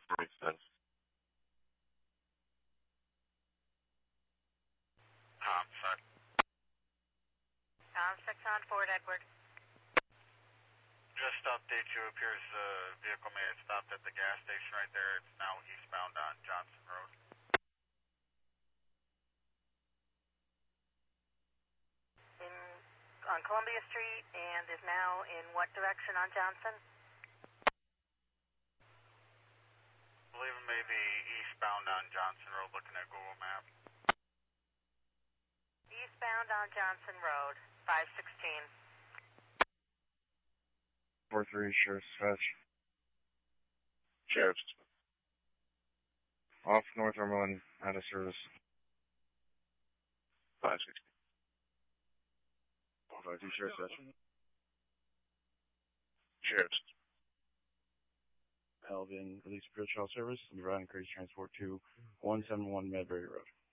Makes sense. Tom, sir. Tom 6 on Fort Edward. Just to update you, appears the vehicle may have stopped at the gas station right there. It's now eastbound on Johnson Road. On Columbia Street and is now in what direction on Johnson? I believe it may be eastbound on Johnson Road, looking at Google Maps. Eastbound on Johnson Road, 516. 4-3, Sheriff's Dispatch. Sheriff's. Off Northumberland, out of service. 560. 4-5-2, Sheriff's Dispatch. Sheriff's. Alvin, Release Appeal Child Service. I'm providing courtesy transport to 171 Medbury Road.